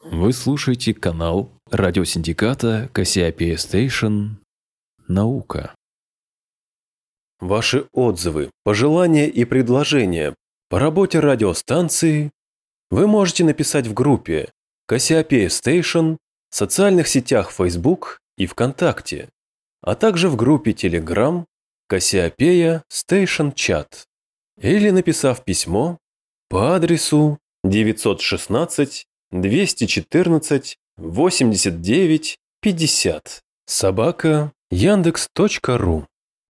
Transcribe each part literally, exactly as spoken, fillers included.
Вы слушаете канал радиосиндиката Кассиопея Station «Наука». Ваши отзывы, пожелания и предложения по работе радиостанции вы можете написать в группе Кассиопея Station в социальных сетях Facebook и ВКонтакте, а также в группе Telegram Кассиопея Station Chat, или написав письмо по адресу девятьсот шестнадцать двести четырнадцать восемьдесят девять пятьдесят собака яндекс точка ру.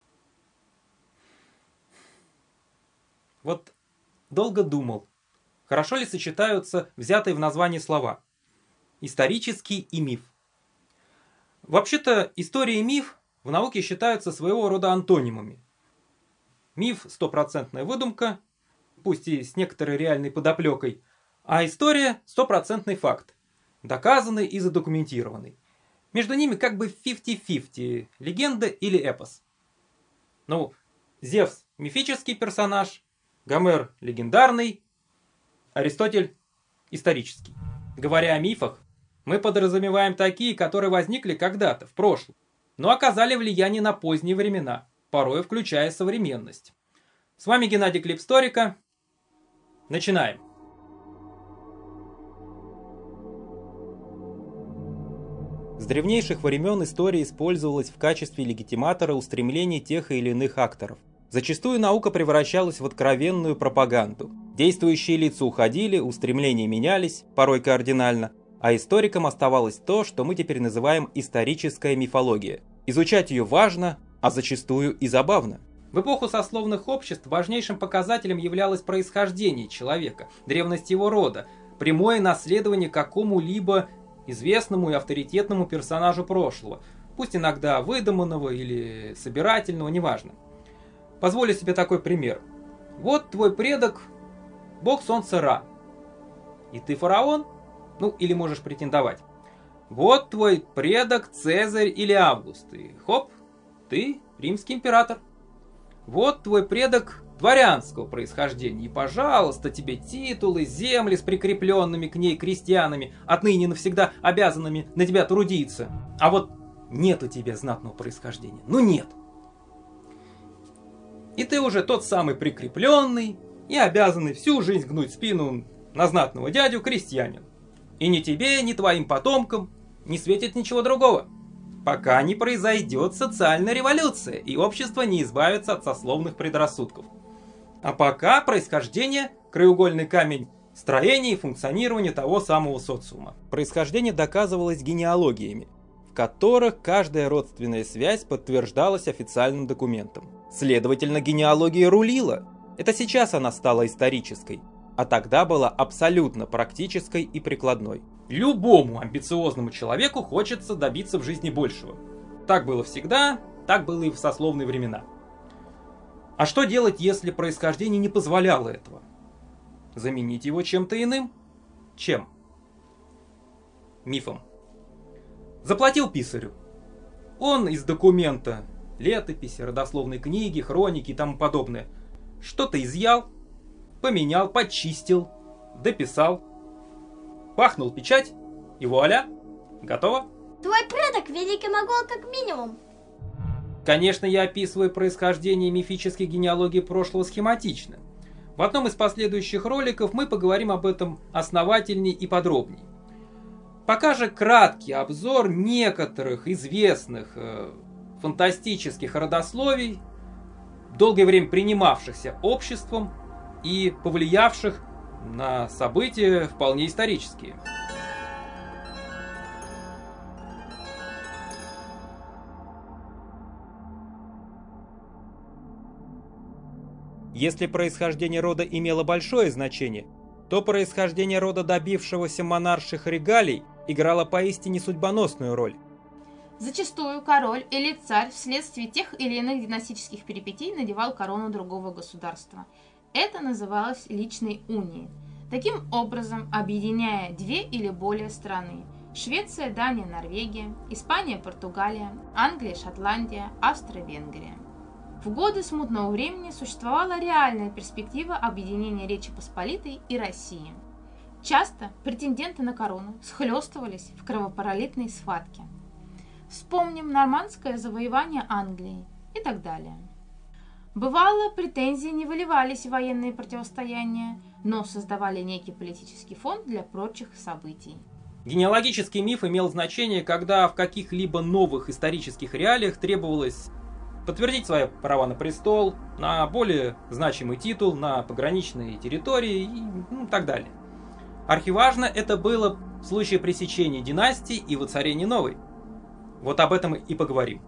Вот долго думал, хорошо ли сочетаются взятые в название слова «исторический» и «миф». Вообще-то история и миф в науке считаются своего рода антонимами. Миф – стопроцентная выдумка, пусть и с некоторой реальной подоплекой, а история – стопроцентный факт, доказанный и задокументированный. Между ними как бы пятьдесят на пятьдесят, легенда или эпос. Ну, Зевс – мифический персонаж, Гомер – легендарный, Аристотель – исторический. Говоря о мифах, мы подразумеваем такие, которые возникли когда-то, в прошлом, но оказали влияние на поздние времена, порой включая современность. С вами Геннадий Клипсторика. Начинаем. С древнейших времен история использовалась в качестве легитиматора устремлений тех или иных акторов. Зачастую наука превращалась в откровенную пропаганду. Действующие лица уходили, устремления менялись, порой кардинально, а историкам оставалось то, что мы теперь называем историческая мифология. Изучать ее важно, а зачастую и забавно. В эпоху сословных обществ важнейшим показателем являлось происхождение человека, древность его рода, прямое наследование какому-либо известному и авторитетному персонажу прошлого, пусть иногда выдуманного или собирательного, неважно. Позволю себе такой пример. Вот твой предок, бог солнца Ра. И ты фараон? Ну, или можешь претендовать. Вот твой предок Цезарь или Август. И хоп, ты римский император. Вот твой предок дворянского происхождения. И, пожалуйста, тебе титулы, земли с прикрепленными к ней крестьянами, отныне навсегда обязанными на тебя трудиться. А вот нет у тебя знатного происхождения. Ну нет. И ты уже тот самый прикрепленный и обязанный всю жизнь гнуть спину на знатного дядю крестьянин. И ни тебе, ни твоим потомкам не светит ничего другого, пока не произойдет социальная революция и общество не избавится от сословных предрассудков. А пока происхождение – краеугольный камень строения и функционирования того самого социума. Происхождение доказывалось генеалогиями, в которых каждая родственная связь подтверждалась официальным документом. Следовательно, генеалогия рулила. Это сейчас она стала исторической, а тогда была абсолютно практической и прикладной. Любому амбициозному человеку хочется добиться в жизни большего. Так было всегда, так было и в сословные времена. А что делать, если происхождение не позволяло этого? Заменить его чем-то иным? Чем? Мифом. Заплатил писарю. Он из документа, летописи, родословной книги, хроники и тому подобное, что-то изъял, поменял, почистил, дописал, пахнул печать, и вуаля, готово. Твой предок великий могол как минимум. Конечно, я описываю происхождение мифической генеалогии прошлого схематично. В одном из последующих роликов мы поговорим об этом основательней и подробней. Пока же краткий обзор некоторых известных э, фантастических родословий, долгое время принимавшихся обществом и повлиявших на события вполне исторические. Если происхождение рода имело большое значение, то происхождение рода добившегося монарших регалий играло поистине судьбоносную роль. Зачастую король или царь вследствие тех или иных династических перипетий надевал корону другого государства. Это называлось личной унией. Таким образом, объединяя две или более страны – Швеция, Дания, Норвегия, Испания, Португалия, Англия, Шотландия, Австрия, Венгрия. В годы смутного времени существовала реальная перспектива объединения Речи Посполитой и России. Часто претенденты на корону схлестывались в кровопролитной схватке. Вспомним нормандское завоевание Англии и так далее. Бывало, претензии не выливались в военные противостояния, но создавали некий политический фон для прочих событий. Генеалогический миф имел значение, когда в каких-либо новых исторических реалиях требовалось подтвердить свои права на престол, на более значимый титул, на пограничные территории и ну, так далее. Архиважно это было в случае пресечения династии и воцарения новой. Вот об этом и поговорим.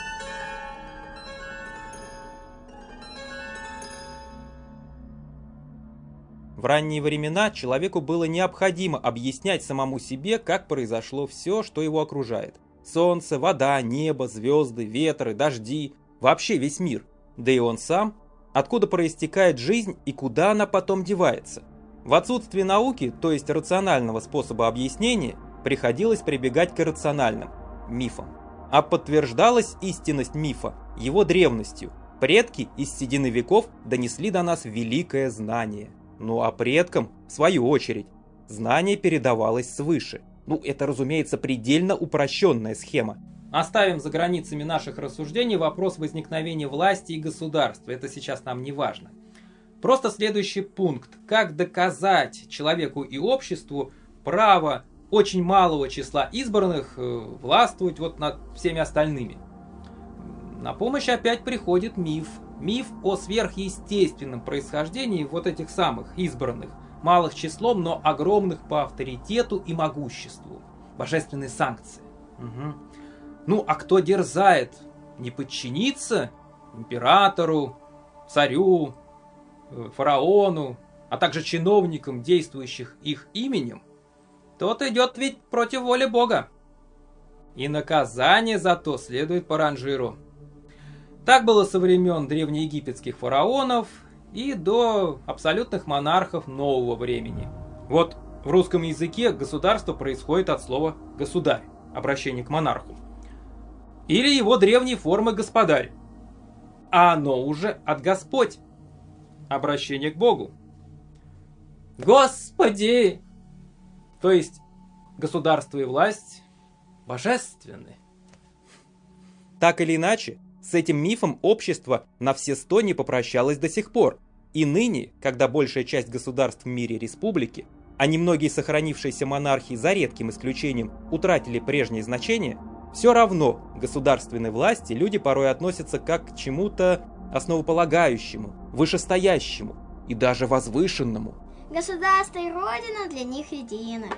В ранние времена человеку было необходимо объяснять самому себе, как произошло все, что его окружает. Солнце, вода, небо, звезды, ветры, дожди, вообще весь мир. Да и он сам, откуда проистекает жизнь и куда она потом девается. В отсутствие науки, то есть рационального способа объяснения, приходилось прибегать к иррациональным мифам. А подтверждалась истинность мифа его древностью. Предки из седины веков донесли до нас великое знание. Ну а предкам, в свою очередь, знание передавалось свыше. Ну это, разумеется, предельно упрощенная схема. Оставим за границами наших рассуждений вопрос возникновения власти и государства. Это сейчас нам не важно. Просто следующий пункт. Как доказать человеку и обществу право очень малого числа избранных э, властвовать вот над всеми остальными? На помощь опять приходит миф. Миф о сверхъестественном происхождении вот этих самых избранных, малых числом, но огромных по авторитету и могуществу. Божественные санкции. Угу. Ну, а кто дерзает не подчиниться императору, царю, фараону, а также чиновникам, действующих их именем, тот идет ведь против воли Бога. И наказание за то следует по ранжиру. Так было со времен древнеегипетских фараонов и до абсолютных монархов нового времени. Вот в русском языке государство происходит от слова «государь», обращение к монарху. Или его древней формы «господарь». А оно уже от «Господь», обращение к Богу. «Господи!» То есть государство и власть божественны. Так или иначе, с этим мифом общество на все сто не попрощалось до сих пор. И ныне, когда большая часть государств в мире республики, а немногие сохранившиеся монархии за редким исключением утратили прежнее значение, все равно к государственной власти люди порой относятся как к чему-то основополагающему, вышестоящему и даже возвышенному. Государство и Родина для них едины.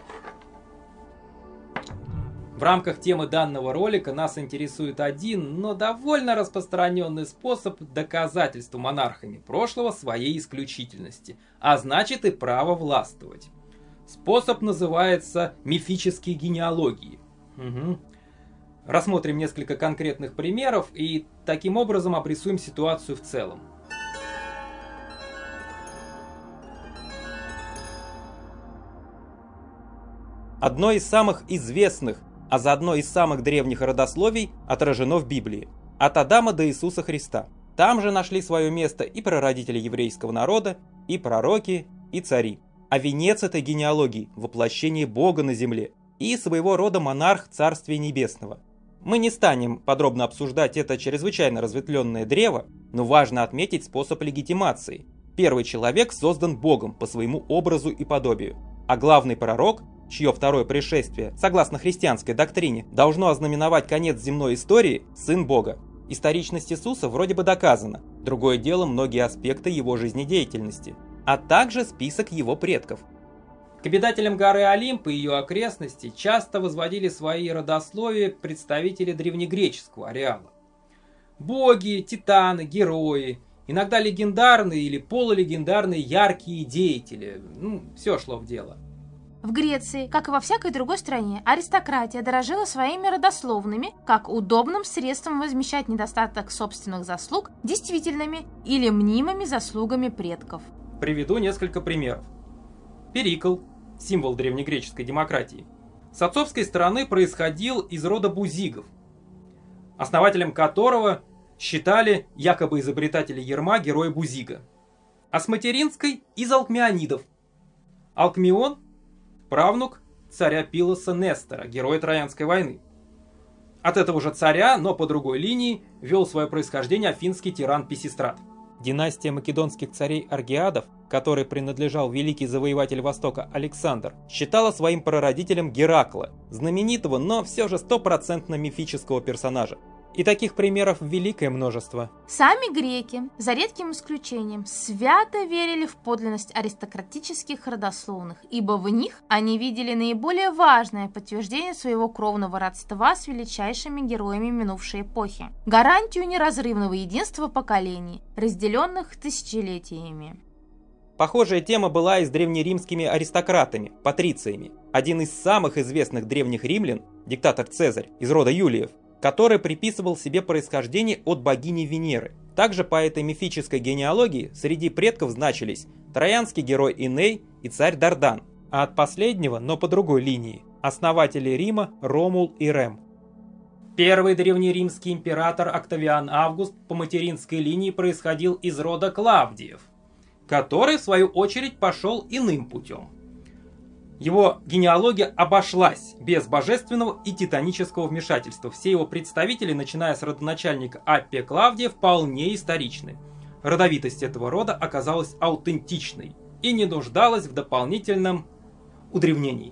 В рамках темы данного ролика нас интересует один, но довольно распространенный способ доказательства монархами прошлого своей исключительности, а значит и право властвовать. Способ называется мифические генеалогии. Угу. Рассмотрим несколько конкретных примеров и таким образом обрисуем ситуацию в целом. Одно из самых известных, а заодно из самых древних родословий отражено в Библии. От Адама до Иисуса Христа. Там же нашли свое место и прародители еврейского народа, и пророки, и цари. А венец этой генеалогии – воплощение Бога на земле и своего рода монарх Царствия Небесного. Мы не станем подробно обсуждать это чрезвычайно разветвленное древо, но важно отметить способ легитимации. Первый человек создан Богом по своему образу и подобию, а главный пророк, чье второе пришествие, согласно христианской доктрине, должно ознаменовать конец земной истории, сын Бога. Историчность Иисуса вроде бы доказана, другое дело многие аспекты его жизнедеятельности, а также список его предков. К обитателям горы Олимп и ее окрестностей часто возводили свои родословия представители древнегреческого ареала. Боги, титаны, герои, иногда легендарные или полулегендарные яркие деятели, ну, все шло в дело. В Греции, как и во всякой другой стране, аристократия дорожила своими родословными как удобным средством возмещать недостаток собственных заслуг действительными или мнимыми заслугами предков. Приведу несколько примеров. Перикл, символ древнегреческой демократии, с отцовской стороны происходил из рода бузигов, основателем которого считали якобы изобретателя ярма героя Бузига, а с материнской из алкмеонидов. Алкмеон правнук царя Пилоса Нестора, героя Троянской войны. От этого же царя, но по другой линии, вел свое происхождение афинский тиран Писистрат. Династия македонских царей Аргиадов, которой принадлежал великий завоеватель Востока Александр, считала своим прародителем Геракла, знаменитого, но все же стопроцентно мифического персонажа. И таких примеров великое множество. Сами греки, за редким исключением, свято верили в подлинность аристократических родословных, ибо в них они видели наиболее важное подтверждение своего кровного родства с величайшими героями минувшей эпохи. Гарантию неразрывного единства поколений, разделенных тысячелетиями. Похожая тема была и с древнеримскими аристократами, патрициями. Один из самых известных древних римлян, диктатор Цезарь, из рода Юлиев, который приписывал себе происхождение от богини Венеры. Также по этой мифической генеалогии среди предков значились троянский герой Эней и царь Дардан, а от последнего, но по другой линии, основатели Рима Ромул и Рем. Первый древнеримский император Октавиан Август по материнской линии происходил из рода Клавдиев, который в свою очередь пошел иным путем. Его генеалогия обошлась без божественного и титанического вмешательства. Все его представители, начиная с родоначальника Аппия Клавдия, вполне историчны. Родовитость этого рода оказалась аутентичной и не нуждалась в дополнительном удревнении.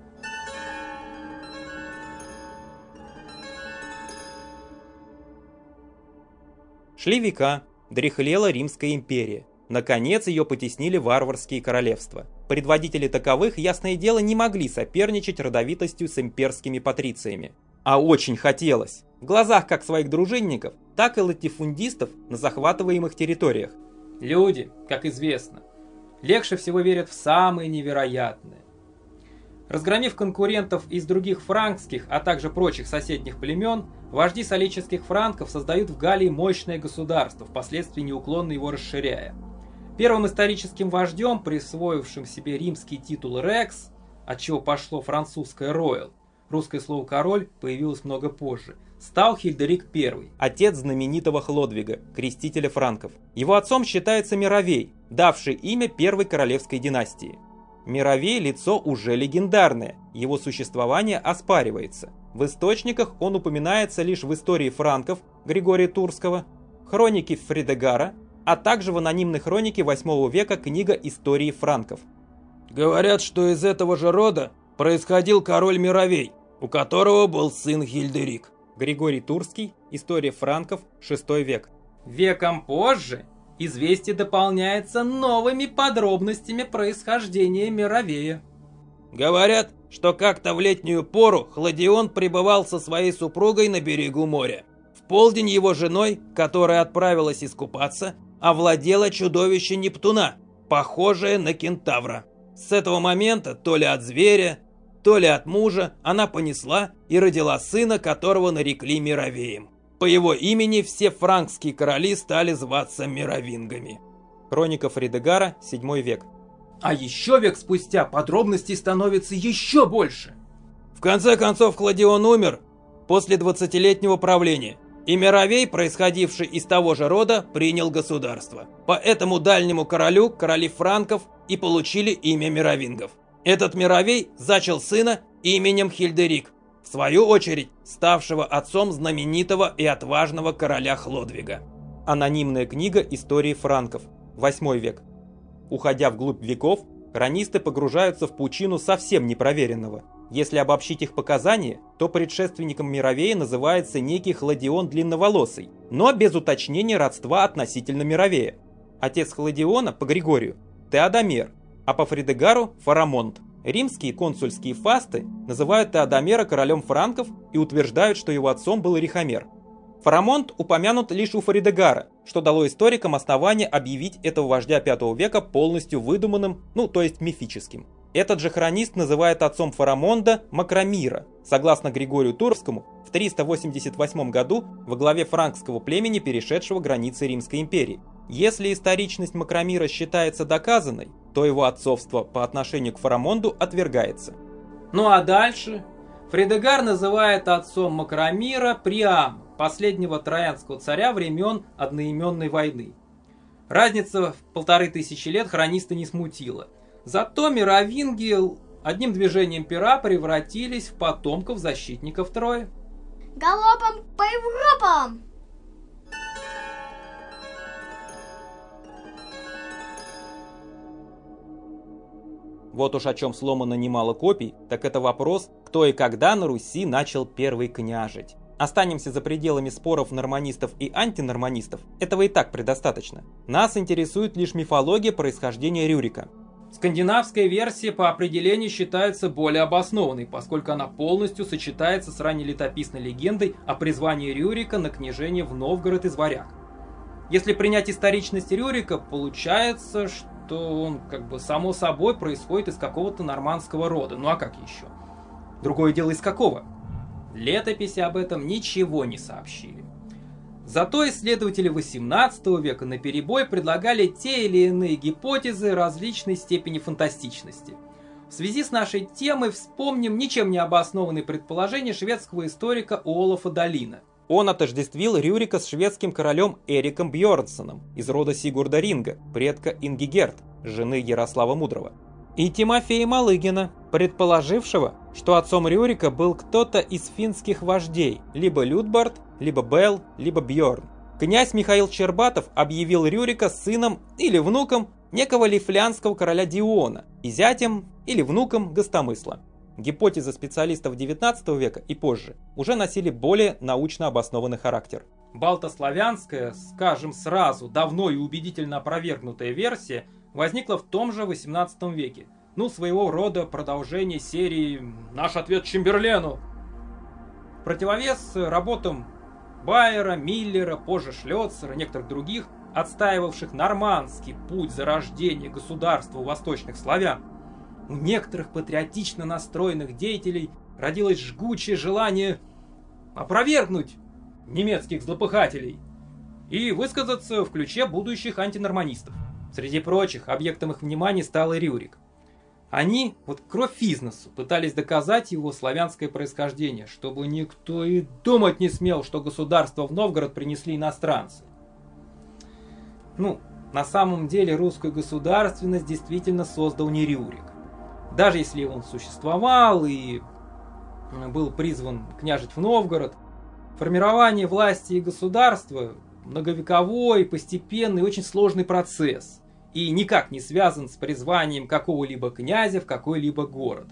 Шли века, дряхлела Римская империя. Наконец ее потеснили варварские королевства. Предводители таковых, ясное дело, не могли соперничать родовитостью с имперскими патрициями. А очень хотелось. В глазах как своих дружинников, так и латифундистов на захватываемых территориях. Люди, как известно, легче всего верят в самое невероятное. Разгромив конкурентов из других франкских, а также прочих соседних племен, вожди солических франков создают в Галлии мощное государство, впоследствии неуклонно его расширяя. Первым историческим вождем, присвоившим себе римский титул «рекс», от чего пошло французское «роял», русское слово «король» появилось много позже, стал Хильдерик I, отец знаменитого Хлодвига, крестителя франков. Его отцом считается Мировей, давший имя первой королевской династии. Мировей – лицо уже легендарное, его существование оспаривается. В источниках он упоминается лишь в истории франков Григория Турского, хронике Фридегара, а также в анонимной хронике восьмого века книга истории франков. Говорят, что из этого же рода происходил король Мировей, у которого был сын Хильдерик. Григорий Турский, история франков, шестой век. Веком позже известие дополняется новыми подробностями происхождения Мировея. Говорят, что как-то в летнюю пору Хладион пребывал со своей супругой на берегу моря. В полдень его женой, которая отправилась искупаться, овладело чудовище Нептуна, похожее на кентавра. С этого момента, то ли от зверя, то ли от мужа, она понесла и родила сына, которого нарекли Мировеем. По его имени все франкские короли стали зваться мировингами. Хроника Фридегара, седьмой век. А еще век спустя подробностей становится еще больше. В конце концов, Хладион умер после двадцатилетнего правления, и Мировей, происходивший из того же рода, принял государство. По этому дальнему королю короли франков и получили имя мировингов. Этот Мировей зачал сына именем Хильдерик, в свою очередь ставшего отцом знаменитого и отважного короля Хлодвига. Анонимная книга истории франков, восьмой век. Уходя вглубь веков, хронисты погружаются в пучину совсем непроверенного. Если обобщить их показания, то предшественником Мировея называется некий Хладион Длинноволосый, но без уточнения родства относительно Мировея. Отец Хладиона по Григорию – Теодомер, а по Фридегару – Фарамонд. Римские консульские фасты называют Теодомера королем франков и утверждают, что его отцом был Рихомер. Фарамонд упомянут лишь у Фридегара, что дало историкам основание объявить этого вождя пятого века полностью выдуманным, ну то есть мифическим. Этот же хронист называет отцом Фарамонда Макромира, согласно Григорию Турскому, в триста восемьдесят восьмом году во главе франкского племени, перешедшего границы Римской империи. Если историчность Макромира считается доказанной, то его отцовство по отношению к Фарамонду отвергается. Ну а дальше Фридегар называет отцом Макромира Приама, последнего троянского царя времен одноименной войны. Разница в полторы тысячи лет хрониста не смутила. Зато мировинги одним движением пера превратились в потомков защитников Трои. Галопом по Европам! Вот уж о чем сломано немало копий, так это вопрос, кто и когда на Руси начал первый княжить. Останемся за пределами споров норманистов и антинорманистов, этого и так предостаточно. Нас интересует лишь мифология происхождения Рюрика. Скандинавская версия по определению считается более обоснованной, поскольку она полностью сочетается с раннелетописной легендой о призвании Рюрика на княжение в Новгород из варяг. Если принять историчность Рюрика, получается, что то он как бы само собой происходит из какого-то нормандского рода. Ну а как еще? Другое дело из какого? Летописи об этом ничего не сообщили. Зато исследователи восемнадцатого века наперебой предлагали те или иные гипотезы различной степени фантастичности. В связи с нашей темой вспомним ничем не обоснованные предположения шведского историка Олафа Далина. Он отождествил Рюрика с шведским королем Эриком Бьорнсоном из рода Сигурда Ринга, предка Ингигерд, жены Ярослава Мудрого, и Тимофея Малыгина, предположившего, что отцом Рюрика был кто-то из финских вождей, либо Людбард, либо Бел, либо Бьорн. Князь Михаил Щербатов объявил Рюрика сыном или внуком некого лифлянского короля Диона и зятем или внуком Гостомысла. Гипотезы специалистов девятнадцатого века и позже уже носили более научно обоснованный характер. Балтославянская, скажем сразу, давно и убедительно опровергнутая версия возникла в том же восемнадцатом веке. Ну, своего рода продолжение серии «Наш ответ Чемберлену». В противовес работам Байера, Миллера, позже Шлёцера и некоторых других, отстаивавших нормандский путь зарождения государства у восточных славян, у некоторых патриотично настроенных деятелей родилось жгучее желание опровергнуть немецких злопыхателей и высказаться в ключе будущих антинорманистов. Среди прочих, объектом их внимания стал и Рюрик. Они, вот кровь из носу, пытались доказать его славянское происхождение, чтобы никто и думать не смел, что государство в Новгород принесли иностранцы. Ну, на самом деле русскую государственность действительно создал не Рюрик. Даже если он существовал и был призван княжить в Новгород, формирование власти и государства – многовековой, постепенный, очень сложный процесс и никак не связан с призванием какого-либо князя в какой-либо город.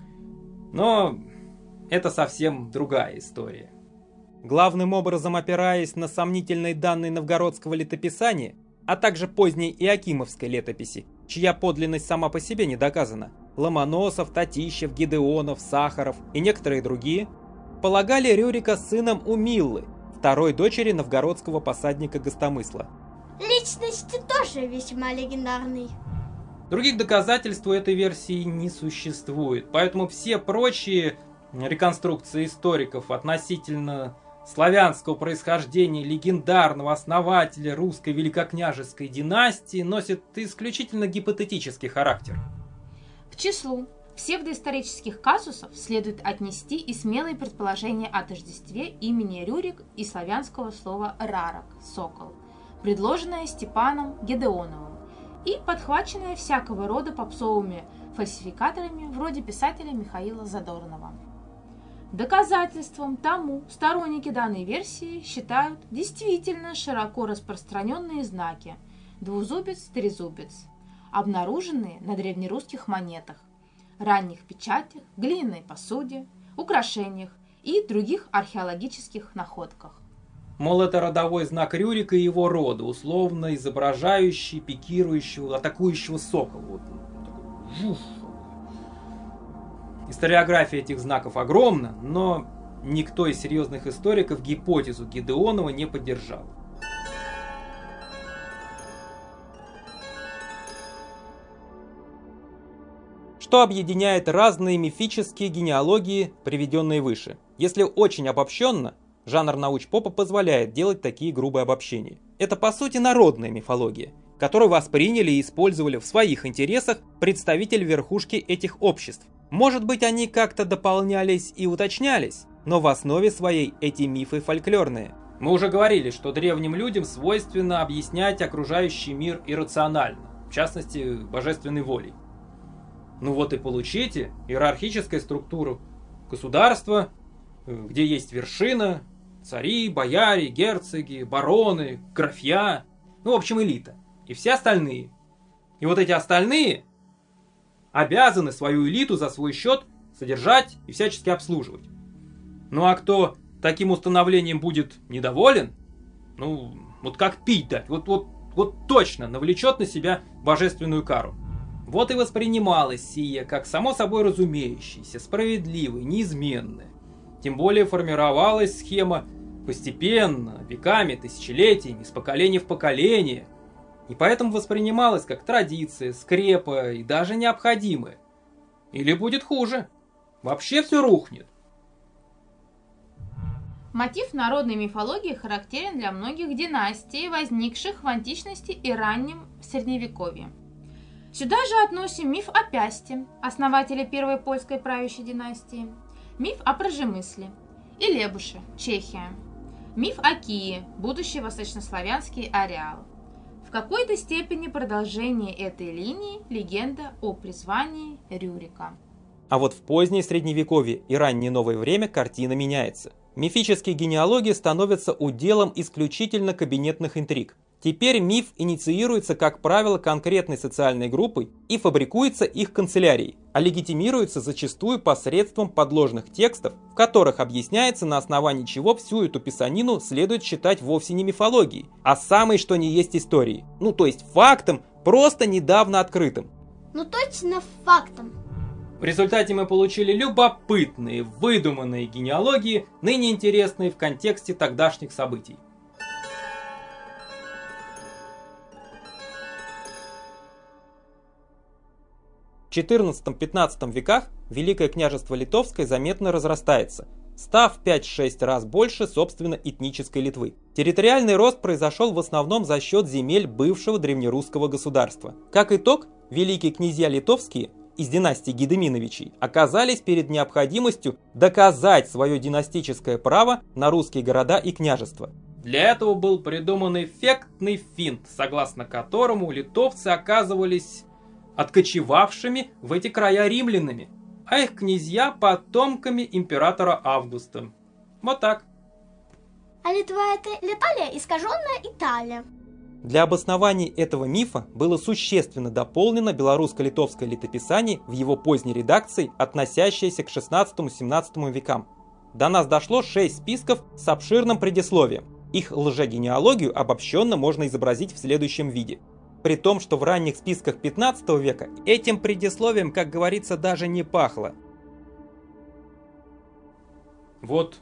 Но это совсем другая история. Главным образом опираясь на сомнительные данные новгородского летописания, а также поздней Иоакимовской летописи, чья подлинность сама по себе не доказана, Ломоносов, Татищев, Гидеонов, Сахаров и некоторые другие полагали Рюрика сыном Умиллы, второй дочери новгородского посадника Гостомысла. Личности тоже весьма легендарный. Других доказательств у этой версии не существует, поэтому все прочие реконструкции историков относительно славянского происхождения легендарного основателя русской великокняжеской династии носят исключительно гипотетический характер. К числу псевдоисторических казусов следует отнести и смелые предположения о тождестве имени Рюрик и славянского слова «рарок» – «сокол», предложенное Степаном Гедеоновым и подхваченное всякого рода попсовыми фальсификаторами вроде писателя Михаила Задорнова. Доказательством тому сторонники данной версии считают действительно широко распространенные знаки двузубец, трезубец, обнаруженные на древнерусских монетах, ранних печатях, глиняной посуде, украшениях и других археологических находках. Мол, это родовой знак Рюрика и его рода, условно изображающий пикирующего, атакующего сокола. Вот, такой, историография этих знаков огромна, но никто из серьезных историков гипотезу Гедеонова не поддержал. Что объединяет разные мифические генеалогии, приведенные выше? Если очень обобщенно, жанр научпопа позволяет делать такие грубые обобщения. Это по сути народная мифология, которую восприняли и использовали в своих интересах представители верхушки этих обществ. Может быть, они как-то дополнялись и уточнялись, но в основе своей эти мифы фольклорные. Мы уже говорили, что древним людям свойственно объяснять окружающий мир иррационально, в частности, божественной волей. Ну вот и получите иерархическую структуру государства, где есть вершина, цари, бояре, герцоги, бароны, графья, ну, в общем, элита. И все остальные. И вот эти остальные обязаны свою элиту за свой счет содержать и всячески обслуживать. Ну а кто таким установлением будет недоволен, ну, вот как пить дать, вот, вот, вот точно навлечет на себя божественную кару. Вот и воспринималось сие как само собой разумеющееся, справедливое, неизменное. Тем более формировалась схема постепенно, веками, тысячелетиями, с поколения в поколение. И поэтому воспринималась как традиция, скрепа и даже необходимая. Или будет хуже. Вообще все рухнет. Мотив народной мифологии характерен для многих династий, возникших в античности и раннем Средневековье. Сюда же относим миф о Пясте, основателе первой польской правящей династии, миф о Прожемысле и Лебуше, Чехия, миф о Кии, будущий восточнославянский ареал. В какой-то степени продолжение этой линии – легенда о призвании Рюрика. А вот в позднее Средневековье и раннее новое время картина меняется. Мифические генеалогии становятся уделом исключительно кабинетных интриг. Теперь миф инициируется, как правило, конкретной социальной группой и фабрикуется их канцелярией, а легитимируется зачастую посредством подложных текстов, в которых объясняется, на основании чего всю эту писанину следует считать вовсе не мифологией, а самой что ни есть историей. Ну то есть фактом, просто недавно открытым. Ну точно фактом. В результате мы получили любопытные, выдуманные генеалогии, ныне интересные в контексте тогдашних событий. В четырнадцатом-пятнадцатом веках Великое княжество Литовское заметно разрастается, став в пять-шесть раз больше собственно этнической Литвы. Территориальный рост произошел в основном за счет земель бывшего древнерусского государства. Как итог, великие князья литовские из династии Гедеминовичей оказались перед необходимостью доказать свое династическое право на русские города и княжества. Для этого был придуман эффектный финт, согласно которому литовцы оказывались откочевавшими в эти края римлянами, а их князья потомками императора Августа. Вот так. А Литва — это Литалия, искаженная Италия. Для обоснования этого мифа было существенно дополнено белорусско-литовское летописание в его поздней редакции, относящееся к шестнадцатому-семнадцатому векам. До нас дошло шесть списков с обширным предисловием. Их лжегенеалогию обобщенно можно изобразить в следующем виде. При том, что в ранних списках пятнадцатого века этим предисловием, как говорится, даже не пахло. Вот,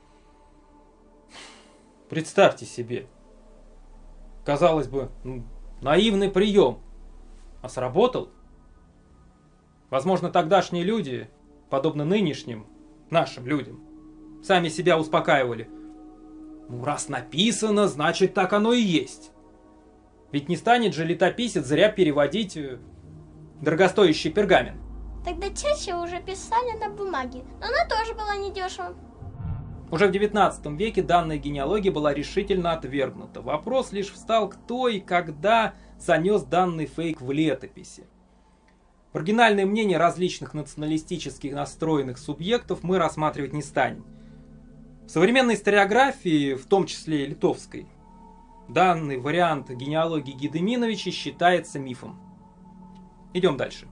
представьте себе, казалось бы, ну, наивный прием, а сработал. Возможно, тогдашние люди, подобно нынешним, нашим людям, сами себя успокаивали. Ну, раз написано, значит, так оно и есть. Ведь не станет же летописец зря переводить дорогостоящий пергамент. Тогда чаще уже писали на бумаге, но она тоже была недешево. Уже в девятнадцатом веке данная генеалогия была решительно отвергнута. Вопрос лишь встал, кто и когда занес данный фейк в летописи. Оригинальные мнения различных националистически настроенных субъектов мы рассматривать не станем. В современной историографии, в том числе и литовской, данный вариант генеалогии Гедеминовичей считается мифом. Идем дальше.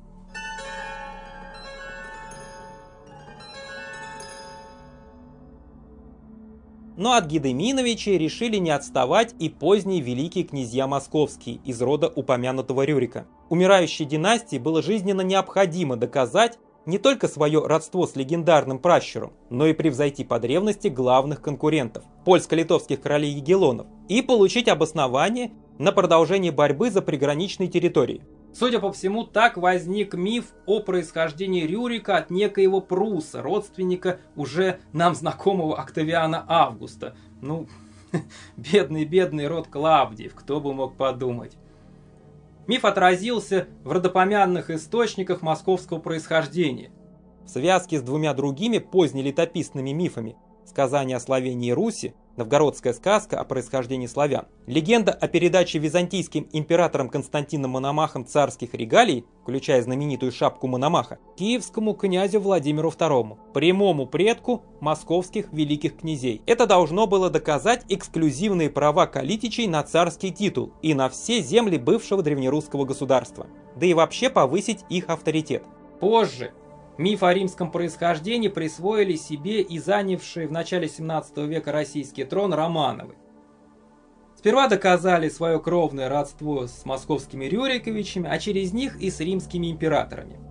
Но от Гедеминовичей решили не отставать и поздние великие князья московские из рода упомянутого Рюрика. Умирающей династии было жизненно необходимо доказать не только свое родство с легендарным пращуром, но и превзойти по древности главных конкурентов – польско-литовских королей Егелонов, и получить обоснование на продолжение борьбы за приграничные территории. Судя по всему, так возник миф о происхождении Рюрика от некоего Пруса, родственника уже нам знакомого Октавиана Августа. Ну, бедный-бедный род Клавдиев, кто бы мог подумать. Миф отразился в родопомянных источниках московского происхождения. В связке с двумя другими позднелетописными мифами, сказания о славении Руси, новгородская сказка о происхождении славян. Легенда о передаче византийским императором Константином Мономахом царских регалий, включая знаменитую шапку Мономаха, киевскому князю Владимиру второму, прямому предку московских великих князей. Это должно было доказать эксклюзивные права калитичей на царский титул и на все земли бывшего древнерусского государства, да и вообще повысить их авторитет. Позже миф о римском происхождении присвоили себе и занявшие в начале семнадцатого века российский трон Романовы. Сперва доказали свое кровное родство с московскими Рюриковичами, а через них и с римскими императорами.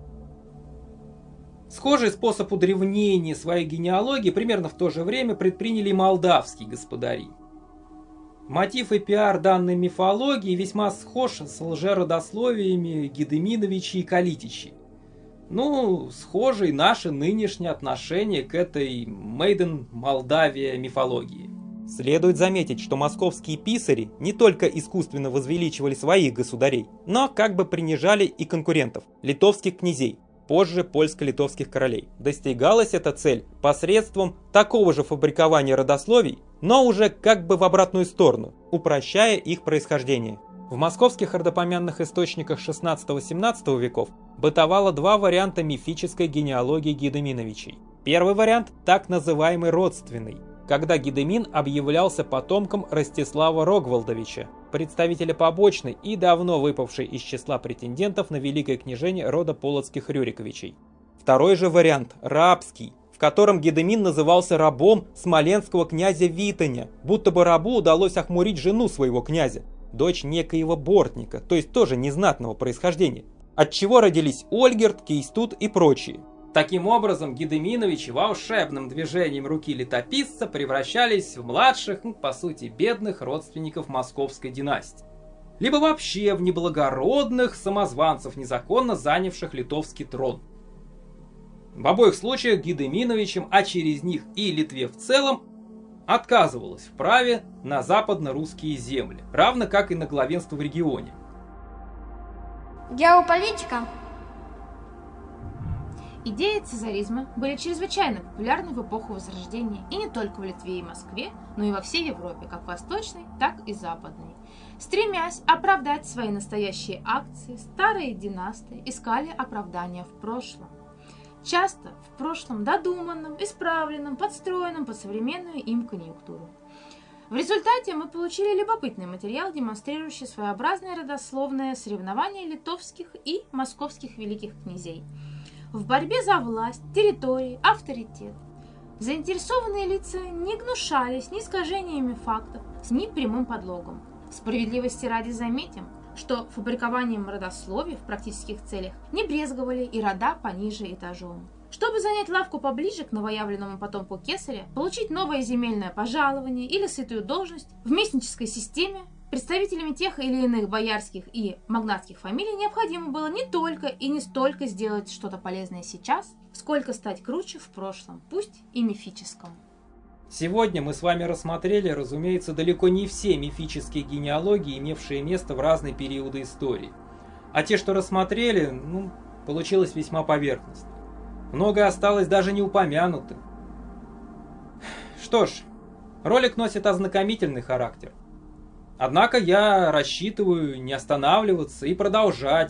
Схожий способ удревнения своей генеалогии примерно в то же время предприняли и молдавские господари. Мотив и пиар данной мифологии весьма схож с лжеродословиями Гедеминовичей и Калитичей. Ну, схожи и наши нынешние отношения к этой Мейден Молдавия мифологии. Следует заметить, что московские писари не только искусственно возвеличивали своих государей, но как бы принижали и конкурентов, литовских князей, позже польско-литовских королей. Достигалась эта цель посредством такого же фабрикования родословий, но уже как бы в обратную сторону, упрощая их происхождение. В московских родопомянных источниках шестнадцатого-семнадцатого веков бытовало два варианта мифической генеалогии Гедеминовичей. Первый вариант – так называемый родственный, когда Гедемин объявлялся потомком Ростислава Рогволдовича, представителя побочной и давно выпавшей из числа претендентов на великое княжение рода Полоцких Рюриковичей. Второй же вариант – рабский, в котором Гедемин назывался рабом смоленского князя Витоня, будто бы рабу удалось охмурить жену своего князя, дочь некоего Бортника, то есть тоже незнатного происхождения, от чего родились Ольгерт, Кейстут и прочие. Таким образом, Гедеминовичи волшебным движением руки летописца превращались в младших, ну, по сути, бедных родственников московской династии. Либо вообще в неблагородных самозванцев, незаконно занявших литовский трон. В обоих случаях Гедеминовичам, а через них и Литве в целом, отказывалось в праве на западно-русские земли, равно как и на главенство в регионе. Геополитика. Идеи цезаризма были чрезвычайно популярны в эпоху Возрождения и не только в Литве и Москве, но и во всей Европе, как восточной, так и западной. Стремясь оправдать свои настоящие акции, старые династии искали оправдания в прошлом. Часто в прошлом додуманном, исправленном, подстроенном под современную им конъюнктуру. В результате мы получили любопытный материал, демонстрирующий своеобразное родословное соревнование литовских и московских великих князей в борьбе за власть, территории, авторитет. Заинтересованные лица не гнушались ни искажениями фактов, ни прямым подлогом. Справедливости ради заметим, что фабрикованием родословий в практических целях не брезговали и рода пониже этажом. Чтобы занять лавку поближе к новоявленному потомку кесаря, получить новое земельное пожалование или сытую должность в местнической системе, представителями тех или иных боярских и магнатских фамилий необходимо было не только и не столько сделать что-то полезное сейчас, сколько стать круче в прошлом, пусть и мифическом. Сегодня мы с вами рассмотрели, разумеется, далеко не все мифические генеалогии, имевшие место в разные периоды истории. А те, что рассмотрели, ну, получилось весьма поверхностно. Многое осталось даже не упомянутым. Что ж, ролик носит ознакомительный характер. Однако я рассчитываю не останавливаться и продолжать